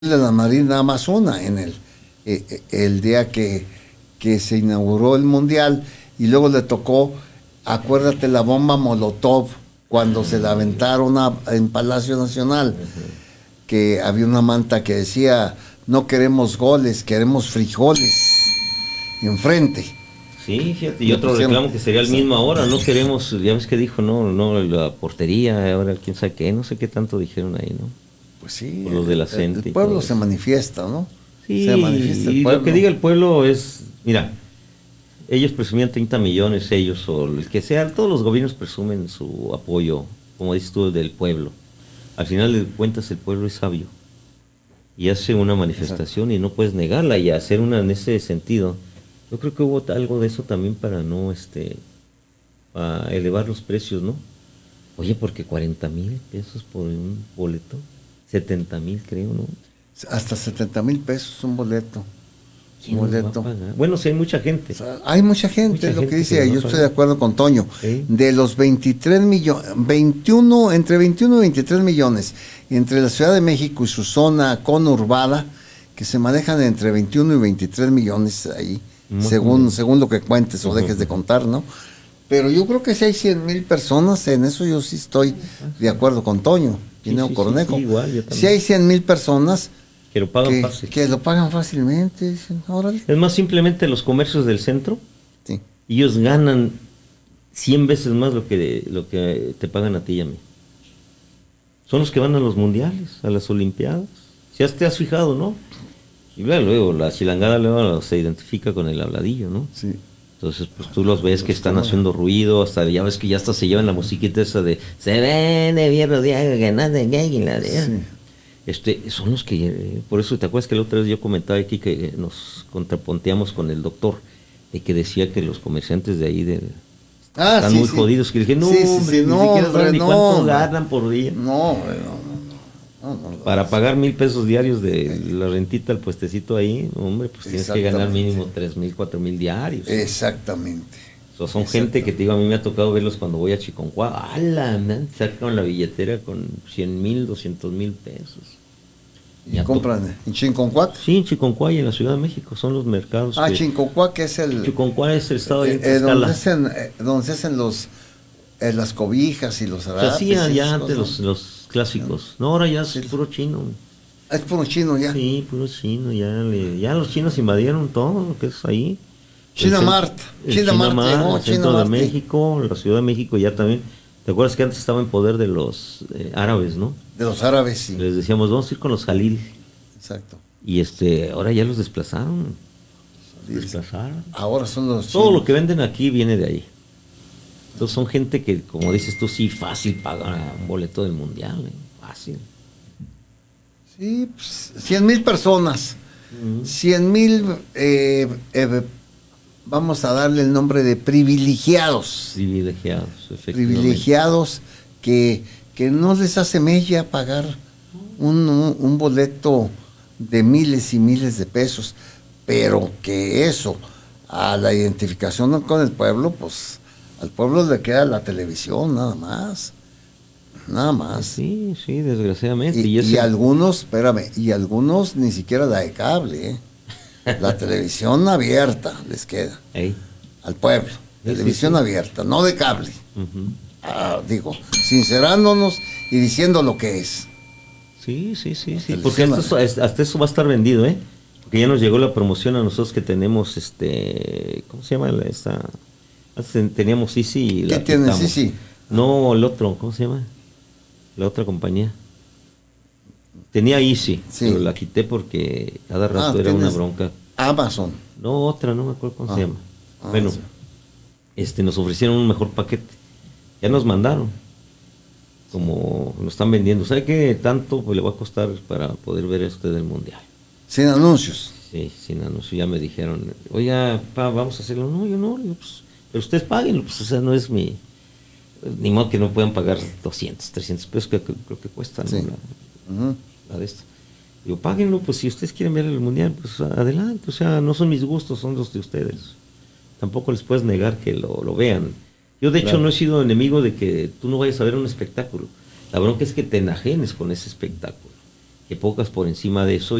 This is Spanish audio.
de la Marina nada más una en el día que se inauguró el Mundial, y luego le tocó, acuérdate, la bomba Molotov cuando se la aventaron en Palacio Nacional, que había una manta que decía: no queremos goles, queremos frijoles enfrente. Sí, fíjate, y Le otro pusieron, reclamo que sería el mismo ahora, no queremos, ya ves que dijo, no, no, la portería, ahora quién sabe qué, no sé qué tanto dijeron ahí, ¿no? pues sí, Por lo de la el gente y todo pueblo se eso. manifiesta, ¿no? Se Sí, manifiesta el y lo que pueblo. diga el pueblo es, mira, ellos presumían 30 millones, ellos, o el que sea, todos los gobiernos presumen su apoyo, como dices tú, del pueblo. Al final de cuentas el pueblo es sabio y hace una Exacto. manifestación y no puedes negarla y hacer una en ese sentido. Yo creo que hubo algo de eso también para no, para elevar los precios, ¿no? Oye, porque 40,000 pesos por un boleto, 70,000 creo, ¿no? Hasta 70,000 pesos un boleto. Un ¿Quién los va a boleto. pagar? Bueno, sí hay mucha gente, O sea, hay mucha gente, mucha es lo que gente que los dice, va yo a estoy de pagar. acuerdo con Toño. ¿Sí? De los 23 millones, 21, entre 21 y 23 millones, entre la Ciudad de México y su zona conurbada, que se manejan entre 21 y 23 millones ahí, Más o según, menos. según lo que cuentes o dejes de contar, ¿no? Pero yo creo que si hay 100,000 personas, en eso yo sí estoy de acuerdo con Toño, Sí, Guineo sí, sí, sí, Cornejo. igual, yo Si también. hay 100,000 personas Que lo pagan que, fácil. que lo pagan fácilmente, dicen, órale. Es más, simplemente los comercios del centro, Sí. ellos ganan 100 veces más lo que te pagan a ti y a mí. Son los que van a los mundiales, a las olimpiadas. Si ya te has fijado, ¿no? Y luego la chilangada luego se identifica con el habladillo, ¿no? Sí. Entonces, pues tú los ves que Los están toman. haciendo ruido, hasta ya ves que ya hasta se llevan la musiquita esa de se vende bien rodeado que nada y la de Sí. son los que por eso te acuerdas que la otra vez yo comentaba aquí que nos contraponteamos con el doctor de que decía que los comerciantes de ahí están Sí, muy sí. jodidos, que dije, no, Sí, sí, hombre, sí, ni no, siquiera hombre, saben ni no, cuánto hombre. ganan por día. No, hombre, no, Para pagar 1,000 pesos diarios de la rentita al puestecito ahí, hombre, pues tienes que ganar Exactamente. mínimo 3,000, 4,000 diarios. Exactamente. O sea, son gente que te digo, a mí me ha tocado verlos cuando voy a Chiconcuá. ¡Hala! Sacan la billetera con 100,000, 200,000 pesos. Y compran en Chinconcuac. Sí, en Chiconcuá y en la Ciudad de México son los mercados que... Chinconcuac es el Chiconcuá es el estado de donde Tlaxcala. donde se hacen las cobijas y los Se harapes y hacían ya esas antes cosas. los clásicos. No, ahora ya es Sí. puro chino. Es puro chino ya. Sí, puro chino. Ya los chinos invadieron todo lo que es ahí. China Mart. El China Mart llegó, el China centro de Mart. México, la Ciudad de México ya también. ¿Te acuerdas que antes estaba en poder de los árabes, no? De los árabes, sí. Les decíamos, vamos a ir con los Jalil. Exacto. Y ahora ya los desplazaron. Sí, Desplazaron. ahora son los Todo chinos. lo que venden aquí viene de ahí. Entonces son gente que, como dices tú, sí, fácil pagar un boleto del mundial. Fácil. Sí, pues, 100,000 personas. 100,000, vamos a darle el nombre de privilegiados. Privilegiados, efectivamente. Privilegiados que no les hace mella pagar un boleto de miles y miles de pesos, pero que eso, a la identificación con el pueblo, pues al pueblo le queda la televisión, nada más. Nada más. Sí, sí, desgraciadamente. Y algunos, espérame, y algunos ni siquiera la de cable, ¿eh? La televisión abierta les queda Ey. al pueblo. Sí, Televisión sí, sí. abierta, no de cable. Ujú. Digo, sincerándonos y diciendo lo que es. Sí, sí, sí, sí. televisión Porque hasta eso va a estar vendido, ¿eh? Porque ya nos llegó la promoción a nosotros que tenemos, ¿cómo se llama esta? Antes teníamos Easy y ¿Qué la tienes? quitamos. Sí. No, el otro, ¿cómo se llama? La otra compañía. Tenía Easy, Sí. pero la quité porque cada rato era una tienes bronca. Amazon. No, otra, no me acuerdo cómo se llama. Bueno, sí. nos ofrecieron un mejor paquete. Ya nos mandaron. Como nos están vendiendo. ¿Sabe qué tanto pues, le va a costar para poder ver esto del mundial? Sin anuncios. Sí, sin anuncio. Ya me dijeron, oiga, vamos a hacerlo. No, yo no. Pues, pero ustedes páguenlo. Pues, o sea, no es mi. Ni modo que no puedan pagar 200, 300 pesos, que creo que cuesta, ¿no? Sí. La de esto. Digo, páguenlo, pues si ustedes quieren ver el mundial, pues adelante. O sea, no son mis gustos, son los de ustedes. Tampoco les puedes negar que lo vean. Yo, de hecho, no he sido enemigo de que tú no vayas a ver un espectáculo. La bronca es que te enajenes con ese espectáculo. que pocas por encima de eso.